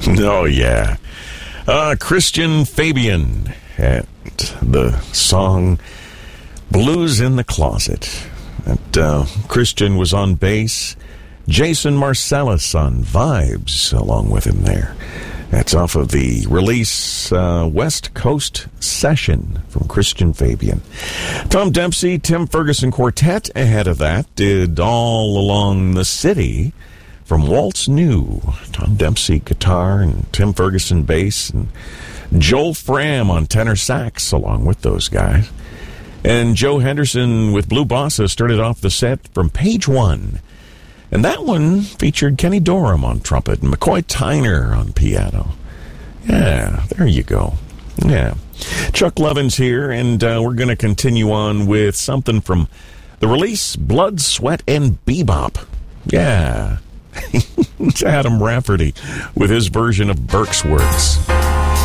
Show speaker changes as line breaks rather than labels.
Oh, yeah. Christian Fabian at the song Blues in the Closet. And, Christian was on bass. Jason Marcellus on vibes along with him there. That's off of the release West Coast Session from Christian Fabian. Tom Dempsey, Tim Ferguson Quartet ahead of that did All Along the City from Waltz New. Tom Dempsey guitar and Tim Ferguson bass and Joel Fram on tenor sax along with those guys. And Joe Henderson with Blue Bossa started off the set from Page One. And that one featured Kenny Dorham on trumpet and McCoy Tyner on piano. Yeah, there you go. Yeah. Chuck Lovins here, and we're going to continue on with something from the release Blood, Sweat, and Bebop. Yeah. It's Adam Rafferty with his version of Burke's Works.